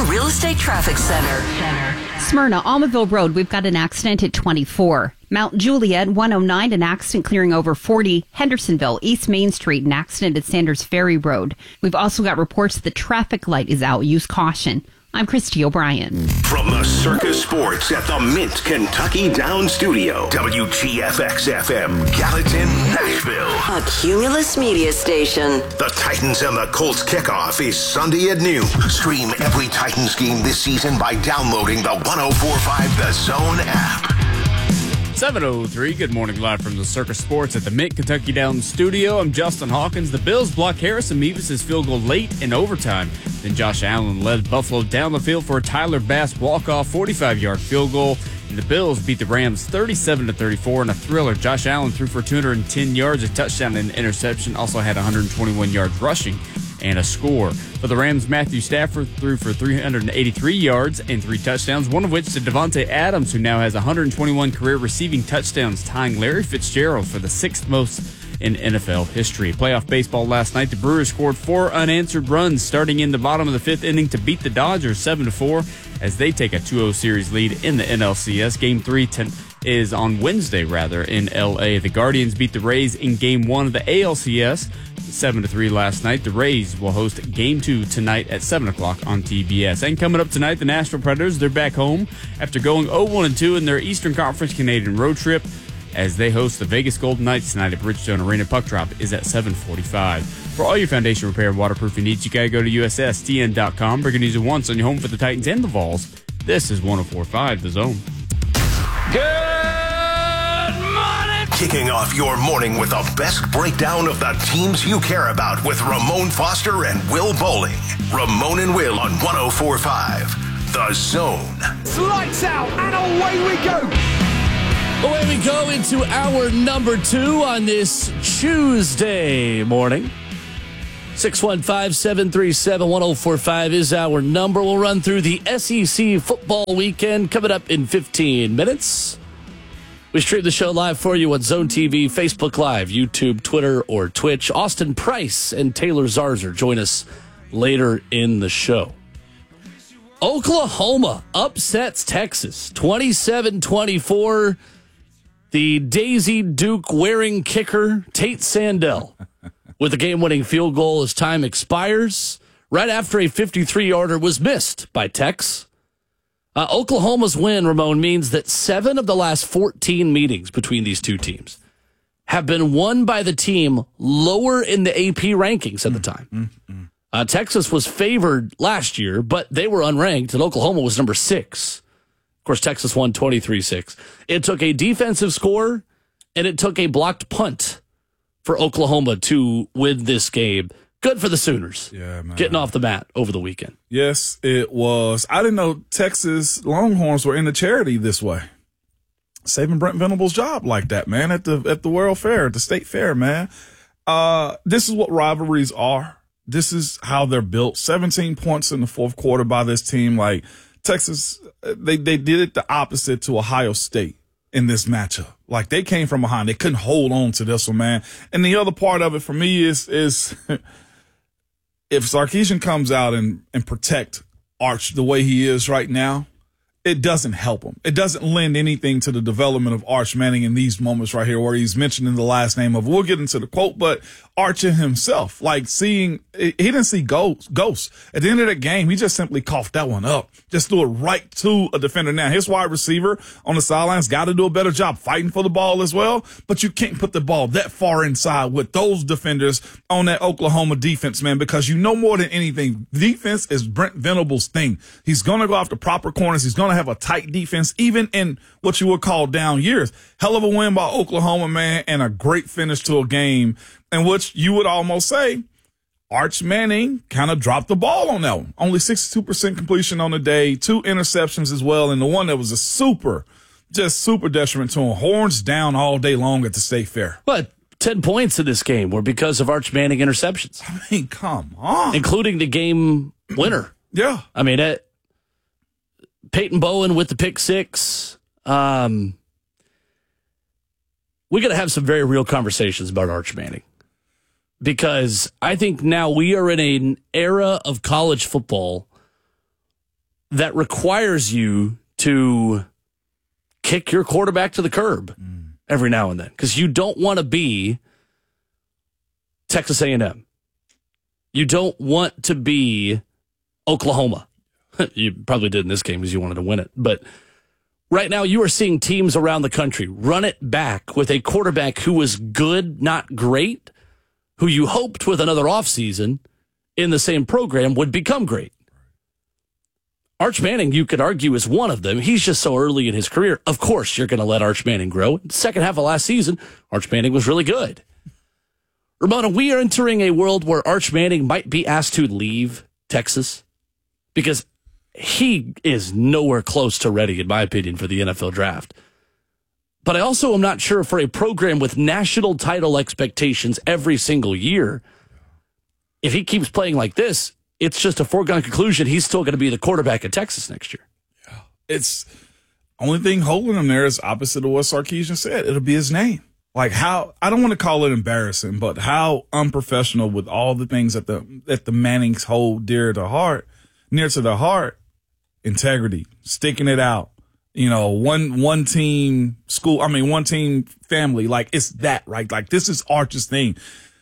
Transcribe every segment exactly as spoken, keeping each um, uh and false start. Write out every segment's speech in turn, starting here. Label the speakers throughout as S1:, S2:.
S1: Real Estate Traffic Center.
S2: Smyrna, Almaville Road, we've got an accident at twenty-four. Mount Juliet, one oh nine, an accident clearing over forty. Hendersonville, East Main Street, an accident at Sanders Ferry Road. We've also got reports that the traffic light is out. Use caution. I'm Christy O'Brien.
S3: From the Circus Sports at the Mint Kentucky Downs Studio, W G F X F M, Gallatin, Nashville.
S1: A Cumulus Media Station. The
S3: Titans and the Colts kickoff is Sunday at noon. Stream every Titans game this season by downloading the one oh four point five The Zone app.
S4: seven oh three, good morning, live from the Circus Sports at the Mint Kentucky Downs Studio. I'm Justin Hawkins. The Bills block Harrison Mevis' field goal late in overtime. Then Josh Allen led Buffalo down the field for a Tyler Bass walk-off forty-five-yard field goal. And the Bills beat the Rams thirty-seven to thirty-four in a thriller. Josh Allen threw for two hundred ten yards, a touchdown and an interception. Also had one hundred twenty-one yards rushing and a score. For the Rams, Matthew Stafford threw for three hundred eighty-three yards and three touchdowns, one of which to Devontae Adams, who now has one hundred twenty-one career receiving touchdowns, tying Larry Fitzgerald for the sixth most in N F L history. Playoff baseball last night, the Brewers scored four unanswered runs starting in the bottom of the fifth inning to beat the Dodgers seven to four as they take a two oh series lead in the N L C S. Game three ten is on Wednesday, rather, in L A. The Guardians beat the Rays in Game one of the A L C S seven to three last night. The Rays will host Game two tonight at seven o'clock on T B S. And coming up tonight, the Nashville Predators, they're back home after going oh one and two in their Eastern Conference Canadian road trip as they host the Vegas Golden Knights tonight at Bridgestone Arena. Puck drop is at seven forty-five. For all your foundation repair and waterproofing needs, you got to go to U S S T N dot com. Breaking news at once on your home for the Titans and the Vols. This is one oh four point five The Zone.
S3: Good morning! Kicking off your morning with the best breakdown of the teams you care about with Ramon Foster and Will Bowling. Ramon and Will on one oh four point five The Zone.
S5: Lights out and away we go!
S6: Away we go into hour number two on this Tuesday morning. six one five, seven three seven, one oh four five is our number. We'll run through the S E C football weekend coming up in fifteen minutes. We stream the show live for you on Zone T V, Facebook Live, YouTube, Twitter, or Twitch. Austin Price and Taylor Zarzer join us later in the show. Oklahoma upsets Texas twenty-seven twenty-four. The Daisy Duke wearing kicker, Tate Sandell, with a game-winning field goal as time expires, right after a fifty-three-yarder was missed by Tex. Uh, Oklahoma's win, Ramon, means that seven of the last fourteen meetings between these two teams have been won by the team lower in the A P rankings at the time. Mm-hmm. Uh, Texas was favored last year, but they were unranked, and Oklahoma was number six. Of course, Texas won twenty-three six. It took a defensive score, and it took a blocked punt for Oklahoma to win this game. Good for the Sooners.
S7: Yeah, man.
S6: Getting off the mat over the weekend.
S7: Yes, it was. I didn't know Texas Longhorns were in the charity this way. Saving Brent Venable's job like that, man, at the at the World Fair, at the State Fair, man. Uh, this is what rivalries are. This is how they're built. seventeen points in the fourth quarter by this team. Like, Texas, they, they did it the opposite to Ohio State in this matchup. Like, they came from behind. They couldn't hold on to this one, man. And the other part of it for me is, is if Sarkisian comes out and, and protect Arch the way he is right now, it doesn't help him. It doesn't lend anything to the development of Arch Manning in these moments right here where he's mentioning the last name of, we'll get into the quote, but Archie himself, like seeing, he didn't see ghosts. ghosts. At the end of the game, he just simply coughed that one up. Just threw it right to a defender. Now, his wide receiver on the sidelines got to do a better job fighting for the ball as well, but you can't put the ball that far inside with those defenders on that Oklahoma defense, man, because you know more than anything, defense is Brent Venable's thing. He's going to go after proper corners. He's going to have a tight defense, even in what you would call down years. Hell of a win by Oklahoma, man, and a great finish to a game in which you would almost say Arch Manning kind of dropped the ball on that one. Only sixty-two percent completion on the day, two interceptions as well, and the one that was a super, just super detriment to him. Horns down all day long at the State Fair.
S6: But ten points in this game were because of Arch Manning interceptions.
S7: I mean, come on.
S6: Including the game winner.
S7: Yeah.
S6: I mean, it, Peyton Bowen with the pick six. Um, we got to have some very real conversations about Arch Manning. Because I think now we are in an era of college football that requires you to kick your quarterback to the curb mm. every now and then, because you don't want to be Texas A and M. You don't want to be Oklahoma. You probably did in this game because you wanted to win it. But right now you are seeing teams around the country run it back with a quarterback who was good, not great, who you hoped with another offseason in the same program would become great. Arch Manning, you could argue, is one of them. He's just so early in his career. Of course, you're going to let Arch Manning grow. In the second half of last season, Arch Manning was really good. Ramona, we are entering a world where Arch Manning might be asked to leave Texas because he is nowhere close to ready, in my opinion, for the N F L draft. But I also am not sure for a program with national title expectations every single year, if he keeps playing like this, it's just a foregone conclusion he's still going to be the quarterback at Texas next year.
S7: Yeah, it's only thing holding him there is opposite of what Sarkisian said. It'll be his name. Like how, I don't want to call it embarrassing, but how unprofessional with all the things that the that the Mannings hold dear to heart, near to the heart, integrity, sticking it out, you know, one one team school, I mean one team family, like it's that, right? Like this is Arch's thing.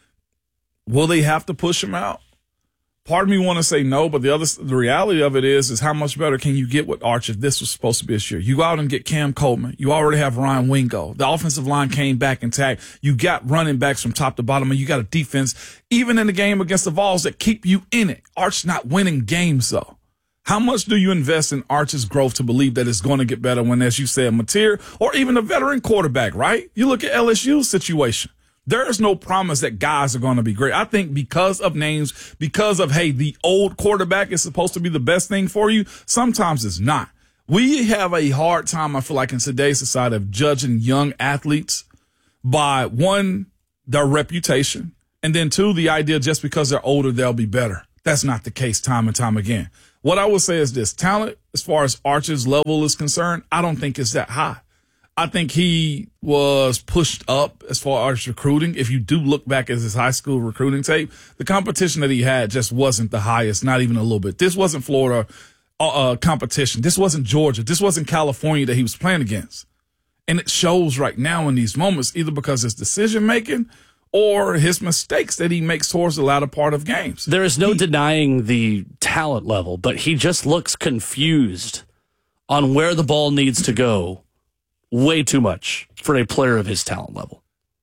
S7: Will they have to push him out? Part of me want to say no, but the other, the reality of it is, is how much better can you get with Arch if this was supposed to be his year? You go out and get Cam Coleman. You already have Ryan Wingo. The offensive line came back intact. You got running backs from top to bottom, and you got a defense, even in the game against the Vols, that keep you in it. Arch's not winning games, though. How much do you invest in Arch's growth to believe that it's going to get better when, as you said, Mateer or even a veteran quarterback, right? You look at L S U's situation. There is no promise that guys are going to be great. I think because of names, because of, hey, the old quarterback is supposed to be the best thing for you, sometimes it's not. We have a hard time, I feel like, in today's society of judging young athletes by, one, their reputation, and then, two, the idea just because they're older, they'll be better. That's not the case time and time again. What I would say is this. Talent, as far as Arch's level is concerned, I don't think it's that high. I think he was pushed up as far as recruiting. If you do look back at his high school recruiting tape, the competition that he had just wasn't the highest, not even a little bit. This wasn't Florida uh, competition. This wasn't Georgia. This wasn't California that he was playing against. And it shows right now in these moments, either because his decision-making or his mistakes that he makes towards the latter part of games.
S6: There is no
S7: he,
S6: denying the talent level, but he just looks confused on where the ball needs to go. Way too much for a player of his talent level.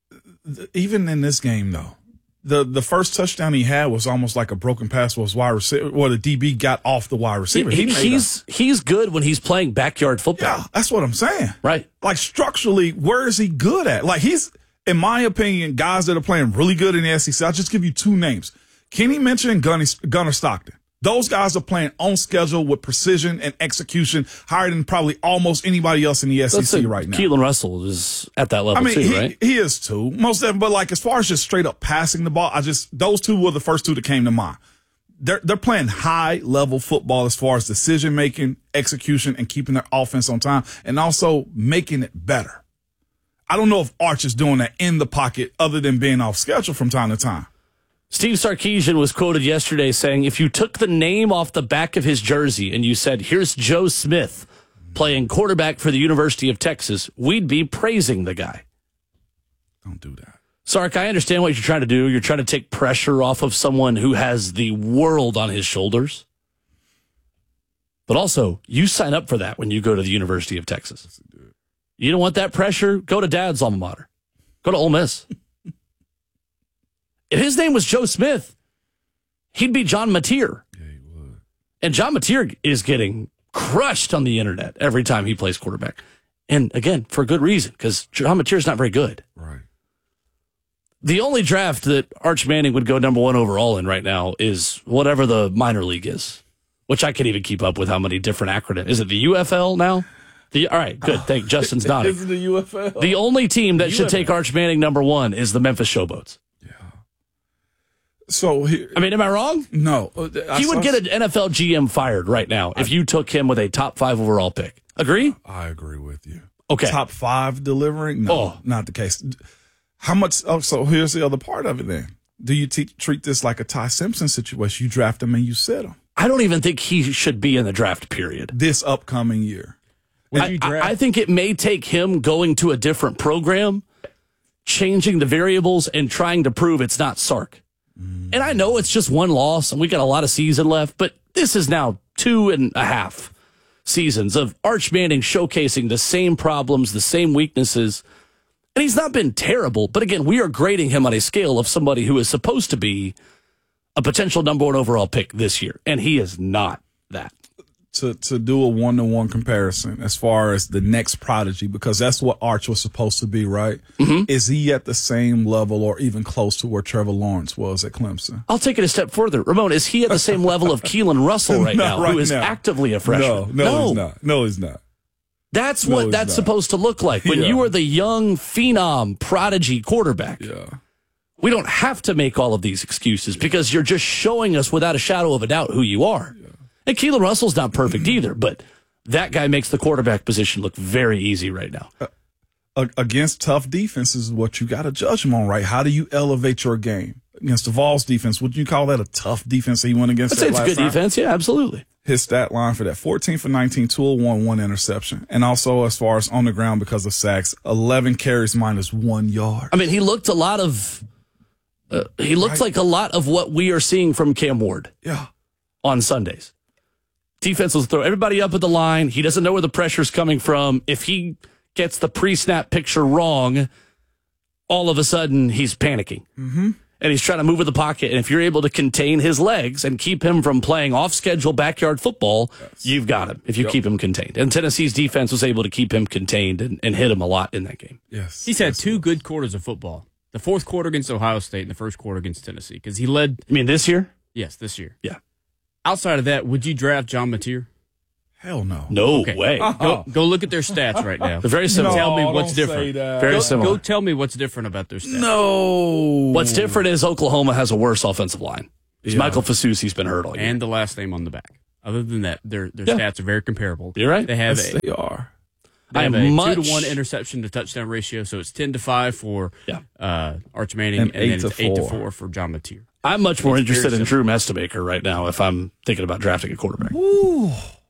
S7: Even in this game, though, the the first touchdown he had was almost like a broken pass was wide receiver, where the D B got off the wide receiver.
S6: He, he he's a, he's good when he's playing backyard football.
S7: Yeah, that's what I'm saying.
S6: Right.
S7: Like structurally, where is he good at? Like he's, in my opinion, guys that are playing really good in the S E C. I'll just give you two names: Kenny Minchey and Gunny, Gunnar Stockton. Those guys are playing on schedule with precision and execution higher than probably almost anybody else in the S E C
S6: Let's
S7: right now.
S6: Keelan Russell is at that level
S7: I mean,
S6: too,
S7: he,
S6: right?
S7: He is too. Most of them, but like as far as just straight up passing the ball, I just those two were the first two that came to mind. They're they're playing high level football as far as decision making, execution, and keeping their offense on time, and also making it better. I don't know if Arch is doing that in the pocket other than being off schedule from time to time.
S6: Steve Sarkisian was quoted yesterday saying, if you took the name off the back of his jersey and you said, here's Joe Smith playing quarterback for the University of Texas, we'd be praising the guy.
S7: Don't do that.
S6: Sark, I understand what you're trying to do. You're trying to take pressure off of someone who has the world on his shoulders. But also, you sign up for that when you go to the University of Texas. You don't want that pressure? Go to Dad's alma mater. Go to Ole Miss. If his name was Joe Smith, he'd be John Mateer.
S7: Yeah, he would.
S6: And John Mateer is getting crushed on the internet every time he plays quarterback. And again, for good reason, because John Mateer is not very good.
S7: Right.
S6: The only draft that Arch Manning would go number one overall in right now is whatever the minor league is, which I can't even keep up with how many different acronyms. Is it the U F L now? The, all right, good. Thank Justin's nodding.
S7: Is it the U F L?
S6: The only team that
S7: U F L.
S6: should take Arch Manning number one is the Memphis Showboats.
S7: So he,
S6: I mean, am I wrong?
S7: No.
S6: I, he would get an N F L G M fired right now if I, you took him with a top five overall pick. Agree?
S7: I agree with you.
S6: Okay.
S7: Top five delivering? No, oh. not the case. How much? Oh, so here's the other part of it then. Do you te- treat this like a Ty Simpson situation? You draft him and you sit him.
S6: I don't even think he should be in the draft period.
S7: This upcoming year.
S6: I, I, I think it may take him going to a different program, changing the variables, and trying to prove it's not Sark. Mm. And I know it's just one loss, and we got a lot of season left, but this is now two and a half seasons of Arch Manning showcasing the same problems, the same weaknesses. And he's not been terrible, but again, we are grading him on a scale of somebody who is supposed to be a potential number one overall pick this year, and he is not that.
S7: To to do a one-to-one comparison as far as the next prodigy, because that's what Arch was supposed to be, right? Mm-hmm. Is he at the same level or even close to where Trevor Lawrence was at Clemson?
S6: I'll take it a step further. Ramon, is he at the same level of Keelan Russell right now, right who is now. actively a freshman?
S7: No, no, no, he's not. No, he's not.
S6: That's
S7: no,
S6: what that's not. supposed to look like when yeah. you are the young phenom prodigy quarterback.
S7: Yeah.
S6: We don't have to make all of these excuses because you're just showing us without a shadow of a doubt who you are. Yeah. And Keelan Russell's not perfect either, but that guy makes the quarterback position look very easy right now.
S7: Uh, against tough defenses is what you got to judge him on, right? How do you elevate your game? Against the Vols defense, would you call that a tough defense that he went against?
S6: I'd say it's a good
S7: time?
S6: defense, yeah, absolutely.
S7: His stat line for that, fourteen for nineteen, two oh one, one interception. And also as far as on the ground because of sacks, eleven carries minus one yard.
S6: I mean, he looked a lot of, uh, he looked right. like a lot of what we are seeing from Cam Ward
S7: yeah.
S6: on Sundays. Defense will throw everybody up at the line. He doesn't know where the pressure's coming from. If he gets the pre-snap picture wrong, all of a sudden he's panicking.
S7: Mm-hmm.
S6: And he's trying to move in the pocket. And if you're able to contain his legs and keep him from playing off-schedule backyard football, yes. you've got him if you yep. keep him contained. And Tennessee's defense was able to keep him contained and, and hit him a lot in that game.
S7: Yes,
S4: He's had
S7: yes,
S4: two good quarters of football. The fourth quarter against Ohio State and the first quarter against Tennessee. Because he led...
S6: You mean this year?
S4: Yes, this year.
S6: Yeah.
S4: Outside of that, would you draft John Mateer?
S7: Hell no.
S6: No
S4: okay.
S6: way.
S4: Go, go look at their stats right now.
S6: They're very similar.
S4: No, tell me what's
S7: don't
S4: different.
S7: Say that.
S6: Very
S4: go,
S6: similar.
S4: Go tell me what's different about their stats.
S7: No.
S6: What's different is Oklahoma has a worse offensive line. Yeah. Michael Fasusi's been hurt all year.
S4: And the last name on the back. Other than that, their their
S6: yeah.
S4: stats are very comparable.
S6: You're right.
S4: They have
S7: yes,
S4: a,
S7: they are.
S4: They
S6: I
S4: have
S6: am
S4: a
S6: much,
S4: two to one interception to touchdown ratio, so it's ten to five for
S6: yeah.
S4: uh, Arch Manning,
S7: and,
S4: and
S7: eight
S4: then
S7: to
S4: it's
S7: four.
S4: eight to four for John Mateer.
S6: I'm much more
S4: it's
S6: interested in Drew Mestemaker right now if I'm thinking about drafting a quarterback.
S7: Ooh.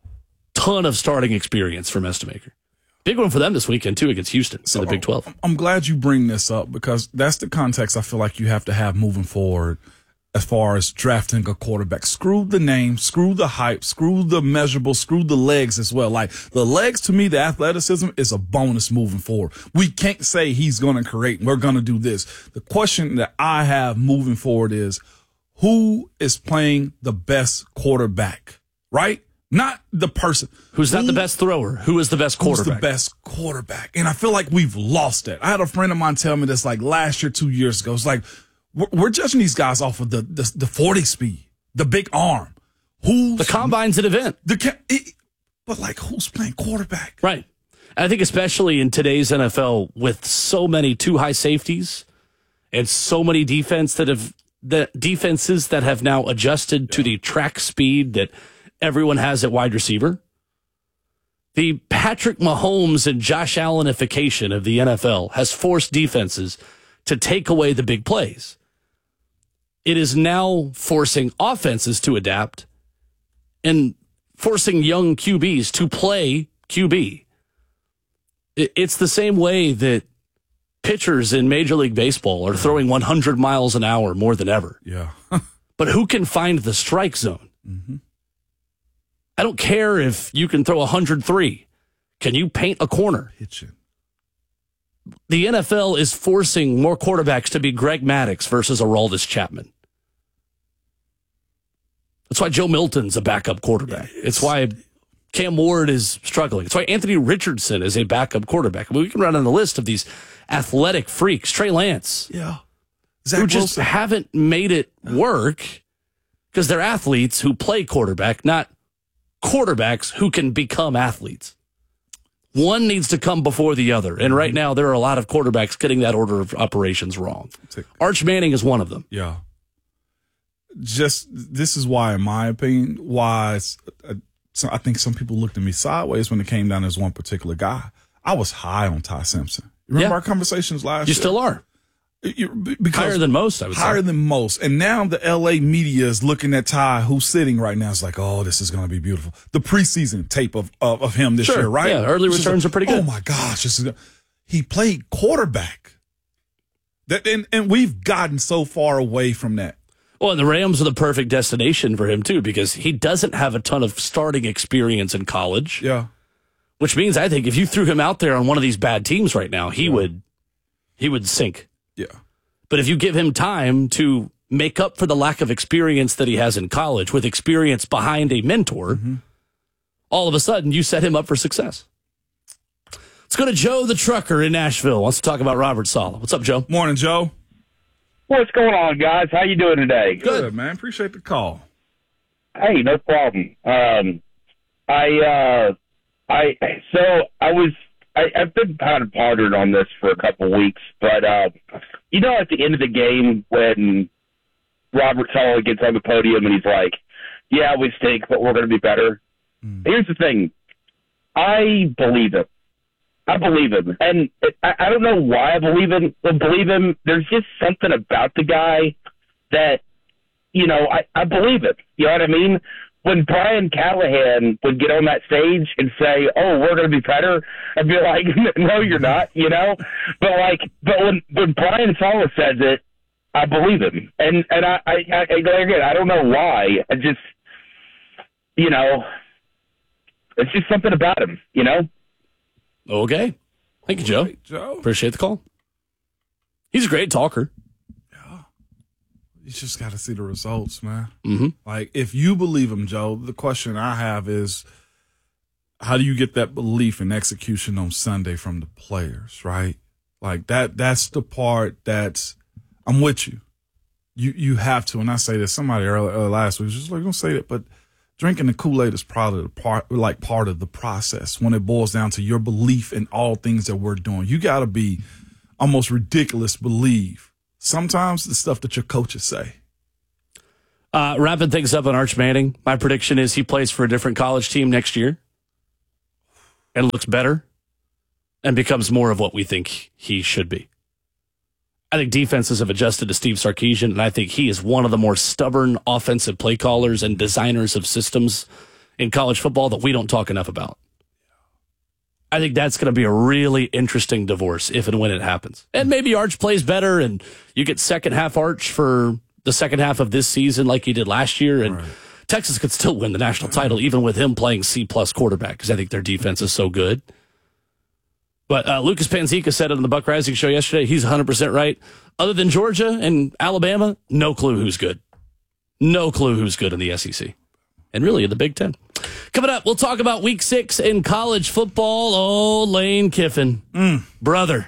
S6: Ton of starting experience for Mestemaker. Big one for them this weekend, too, against Houston
S7: so
S6: in the Big twelve.
S7: I'm glad you bring this up because that's the context I feel like you have to have moving forward as far as drafting a quarterback. Screw the name, screw the hype, screw the measurable, screw the legs as well. Like the legs, to me, the athleticism is a bonus moving forward. We can't say he's going to create, we're going to do this. The question that I have moving forward is who is playing the best quarterback, right? Not the person.
S6: Who's
S7: Who,
S6: not the best thrower? Who is the best quarterback?
S7: Who's the best quarterback? And I feel like we've lost it. I had a friend of mine tell me this like last year, two years ago. It's like, we're, we're judging these guys off of the, the, the forty speed, the big arm. Who's
S6: the combine's an event.
S7: The it, But like, who's playing quarterback?
S6: Right. I think especially in today's N F L with so many too high safeties and so many defense that have the defenses that have now adjusted yeah. to the track speed that everyone has at wide receiver. The Patrick Mahomes and Josh Allenification of the N F L has forced defenses to take away the big plays. It is now forcing offenses to adapt and forcing young Q Bs to play Q B. It's the same way that pitchers in Major League Baseball are throwing one hundred miles an hour more than ever.
S7: Yeah.
S6: But who can find the strike zone?
S7: Mm-hmm.
S6: I don't care if you can throw one hundred three. Can you paint a corner?
S7: Pitching.
S6: The N F L is forcing more quarterbacks to be Greg Maddux versus Aroldis Chapman. That's why Joe Milton's a backup quarterback. Yeah, it's, it's why Cam Ward is struggling. It's why Anthony Richardson is a backup quarterback. I mean, we can run on the list of these athletic freaks. Trey Lance.
S7: Yeah. Zach
S6: who just
S7: Wilson.
S6: haven't made it work because they're athletes who play quarterback, not quarterbacks who can become athletes. One needs to come before the other. And right now, there are a lot of quarterbacks getting that order of operations wrong. Arch Manning is one of them.
S7: Yeah. Just, this is why, in my opinion, why uh, so I think some people looked at me sideways when it came down to this one particular guy. I was high on Ty Simpson. Remember
S6: yeah.
S7: our conversations last
S6: you
S7: year?
S6: You still are.
S7: Because
S6: higher than most, I would
S7: higher
S6: say.
S7: than most. And now the L A media is looking at Ty, who's sitting right now. It's like, oh, this is going to be beautiful. The preseason tape of of, of him this
S6: Sure.
S7: year, right?
S6: Yeah, early
S7: It's just
S6: returns
S7: like,
S6: are pretty good.
S7: Oh my gosh, this is. He played quarterback. That and, and we've gotten so far away from that.
S6: Well, and the Rams are the perfect destination for him, too, because he doesn't have a ton of starting experience in college.
S7: Yeah.
S6: Which means, I think, if you threw him out there on one of these bad teams right now, he
S7: yeah.
S6: would he would sink.
S7: Yeah.
S6: But if you give him time to make up for the lack of experience that he has in college with experience behind a mentor, mm-hmm. all of a sudden you set him up for success. Let's go to Joe the trucker in Nashville. Wants to talk about Robert Saleh. What's up, Joe?
S7: Morning, Joe.
S8: What's going on, guys? How you doing today?
S7: Good, man. Appreciate the call.
S8: Hey, no problem. Um, I, uh, I, so I was, I, I've been kind of pondering on this for a couple of weeks, but, uh, you know, at the end of the game when Robert Saleh gets on the podium and he's like, yeah, we stink, but we're going to be better. Mm. Here's the thing. I believe it. I believe him. And I, I don't know why I believe him. I believe him. There's just something about the guy that, you know, I, I believe it. You know what I mean? When Brian Callahan would get on that stage and say, oh, we're going to be better, I'd be like, no, you're not, you know? But, like, but when, when Brian Saleh says it, I believe him. And, and I, I, I, again, I don't know why. I just, you know, it's just something about him, you know?
S6: Okay. Thank you, Joe.
S7: Right, Joe.
S6: Appreciate the call. He's a great talker.
S7: Yeah. You just got to see the results, man.
S6: Mm-hmm.
S7: Like, if you believe him, Joe, the question I have is, how do you get that belief and execution on Sunday from the players, right? Like, that. that's the part that's, I'm with you. You you have to, and I say this, somebody earlier, earlier last week was just like, don't say that, but drinking the Kool-Aid is probably the part, like part of the process when it boils down to your belief in all things that we're doing. You got to be almost ridiculous believe sometimes the stuff that your coaches say.
S6: Uh, wrapping things up on Arch Manning, my prediction is he plays for a different college team next year and looks better and becomes more of what we think he should be. I think defenses have adjusted to Steve Sarkisian, and I think he is one of the more stubborn offensive play callers and designers of systems in college football that we don't talk enough about. I think that's going to be a really interesting divorce if and when it happens. And maybe Arch plays better, and you get second half Arch for the second half of this season like he did last year, and right. Texas could still win the national title even with him playing C-plus quarterback because I think their defense is so good. But uh, Lucas Panzica said it on the Buck Rising show yesterday. He's one hundred percent right. Other than Georgia and Alabama, no clue who's good. No clue who's good in the S E C. And really in the Big Ten. Coming up, we'll talk about week six in college football. Oh, Lane Kiffin.
S7: Mm.
S6: Brother.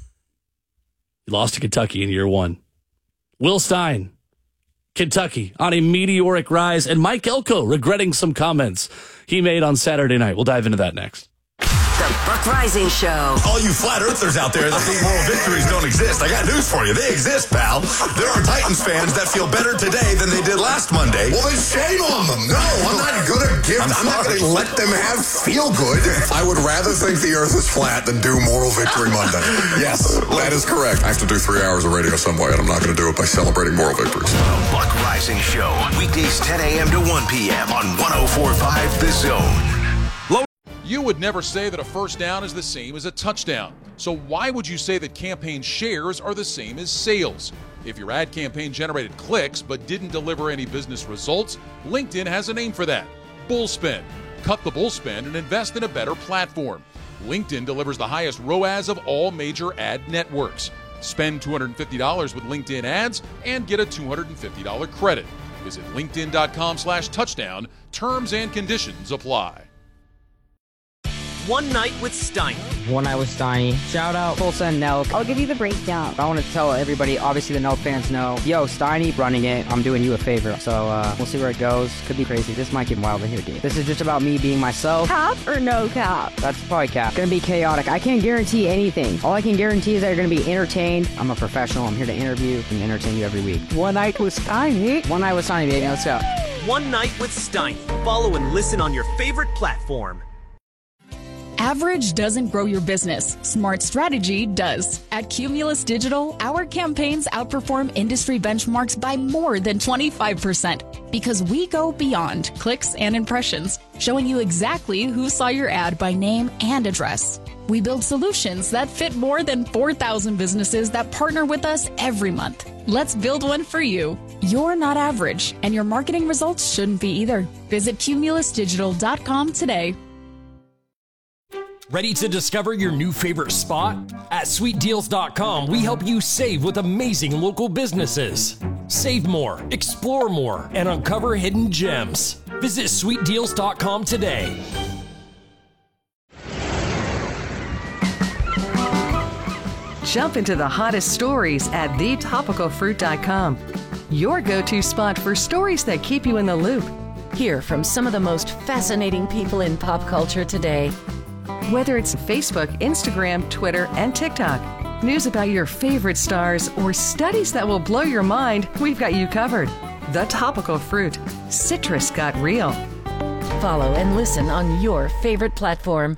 S6: He lost to Kentucky in year one. Will Stein, Kentucky, on a meteoric rise. And Mike Elko regretting some comments he made on Saturday night. We'll dive into that next.
S1: The Buck Rising Show.
S3: All you flat earthers out there that think moral victories don't exist, I got news for you. They exist, pal. There are Titans fans that feel better today than they did last Monday.
S9: Well, then shame on them. No, I'm not going to give, I'm, I'm not going to let them have feel good. I would rather think the earth is flat than do Moral Victory Monday. Yes, that is correct. I have to do three hours of radio some way, and I'm not going to do it by celebrating moral victories.
S3: The Buck Rising Show, weekdays ten a.m. to one p.m. on one oh four point five The Zone.
S10: You would never say that a first down is the same as a touchdown. So why would you say that campaign shares are the same as sales? If your ad campaign generated clicks but didn't deliver any business results, LinkedIn has a name for that. Bullspend. Cut the bullspend and invest in a better platform. LinkedIn delivers the highest R O A S of all major ad networks. Spend two hundred fifty dollars with LinkedIn ads and get a two hundred fifty dollars credit. Visit linkedin.com slash touchdown. Terms and conditions apply.
S11: One Night with Steiny.
S12: One Night with Steiny. Shout out Tulsa and Nelk.
S13: I'll give you the breakdown.
S12: I want to tell everybody, obviously the Nelk fans know, yo, Steiny running it, I'm doing you a favor. So uh, we'll see where it goes. Could be crazy. This might get wild in here, dude. This is just about me being myself.
S13: Cap or no cap?
S12: That's probably cap. Gonna be chaotic. I can't guarantee anything. All I can guarantee is that you're gonna be entertained. I'm a professional. I'm here to interview and entertain you every week.
S13: One Night with Steiny.
S12: One Night with Steiny, baby. Let's go.
S11: One Night with Steiny. Follow and listen on your favorite platform.
S14: Average doesn't grow your business. Smart strategy does. At Cumulus Digital, our campaigns outperform industry benchmarks by more than twenty-five percent because we go beyond clicks and impressions, showing you exactly who saw your ad by name and address. We build solutions that fit more than four thousand businesses that partner with us every month. Let's build one for you. You're not average, and your marketing results shouldn't be either. Visit cumulus digital dot com today.
S15: Ready to discover your new favorite spot? At sweet deals dot com, we help you save with amazing local businesses. Save more, explore more, and uncover hidden gems. Visit sweet deals dot com today.
S16: Jump into the hottest stories at the topical fruit dot com. Your go-to spot for stories that keep you in the loop.
S17: Hear from some of the most fascinating people in pop culture today.
S16: Whether it's Facebook, Instagram, Twitter, and TikTok, news about your favorite stars, or studies that will blow your mind, we've got you covered. The Topical Fruit. Citrus got real.
S17: Follow and listen on your favorite platform.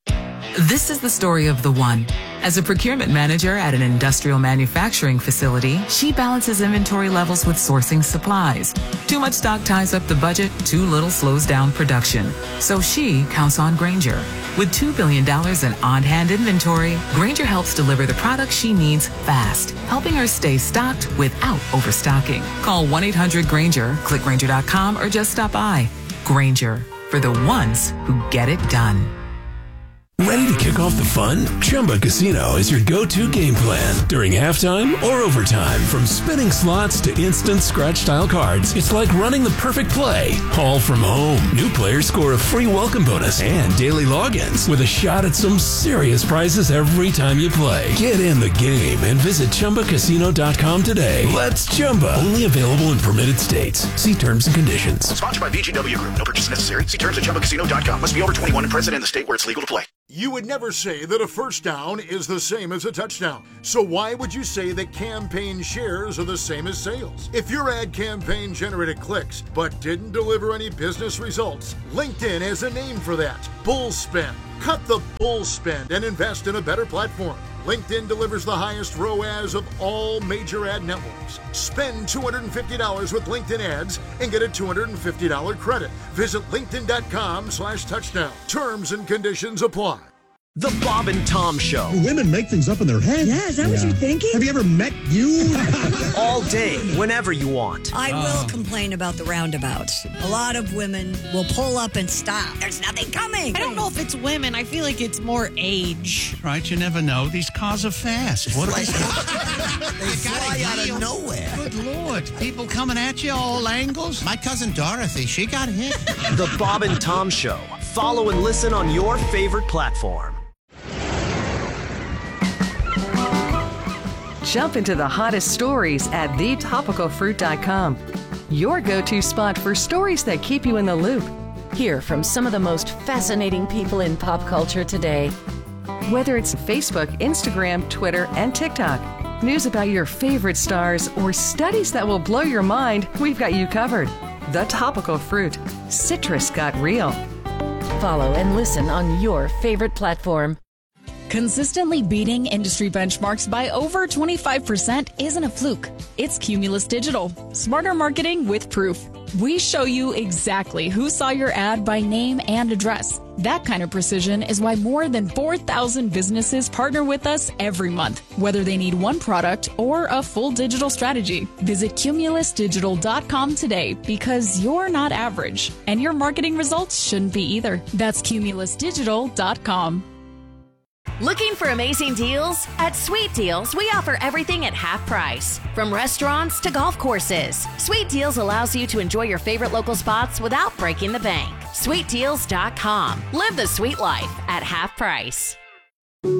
S18: This is the story of the one. As a procurement manager at an industrial manufacturing facility, she balances inventory levels with sourcing supplies. Too much stock ties up the budget, too little slows down production. So she counts on Grainger. With two billion dollars in on-hand inventory, Grainger helps deliver the products she needs fast, helping her stay stocked without overstocking. Call one eight hundred Grainger, click Grainger dot com, or just stop by. Grainger, for the ones who get it done.
S19: Ready to kick off the fun? Chumba Casino is your go-to game plan during halftime or overtime. From spinning slots to instant scratch-style cards, it's like running the perfect play, all from home. New players score a free welcome bonus and daily logins with a shot at some serious prizes every time you play. Get in the game and visit chumba casino dot com today. Let's Chumba. Only available in permitted states. See terms and conditions.
S3: Sponsored by V G W Group. No purchase necessary. See terms at chumba casino dot com. Must be over twenty-one and present in the state where it's legal to play.
S20: You would never say that a first down is the same as a touchdown. So why would you say that campaign shares are the same as sales? If your ad campaign generated clicks but didn't deliver any business results, LinkedIn has a name for that. Bull spend. Cut the bull spend and invest in a better platform. LinkedIn delivers the highest R O A S of all major ad networks. Spend two hundred fifty dollars with LinkedIn ads and get a two hundred fifty dollars credit. Visit linkedin dot com slash touchdown. Terms and conditions apply.
S11: The Bob and Tom Show.
S21: Do women make things up in their head?
S22: Yeah, is that yeah. what you're thinking?
S21: Have you ever met you?
S11: All day, whenever you want.
S22: I will complain about the roundabouts. A lot of women will pull up and stop. There's nothing coming.
S23: I don't know if it's women. I feel like it's more age.
S24: Right, you never know. These cars are fast. What
S22: like, they fly out of nowhere.
S24: Good Lord. People coming at you all angles. My cousin Dorothy, she got hit.
S11: The Bob and Tom Show. Follow and listen on your favorite platform.
S16: Jump into the hottest stories at the topical fruit dot com. Your go-to spot for stories that keep you in the loop.
S17: Hear from some of the most fascinating people in pop culture today.
S16: Whether it's Facebook, Instagram, Twitter, and TikTok, news about your favorite stars, or studies that will blow your mind, we've got you covered. The Topical Fruit. Citrus got real.
S17: Follow and listen on your favorite platform.
S14: Consistently beating industry benchmarks by over twenty-five percent isn't a fluke. It's Cumulus Digital. Smarter marketing with proof. We show you exactly who saw your ad by name and address. That kind of precision is why more than four thousand businesses partner with us every month, whether they need one product or a full digital strategy. Visit cumulus digital dot com today because you're not average, and your marketing results shouldn't be either. That's cumulus digital dot com.
S25: Looking for amazing deals? At Sweet Deals, we offer everything at half price. From restaurants to golf courses, Sweet Deals allows you to enjoy your favorite local spots without breaking the bank. sweet deals dot com. Live the sweet life at half price.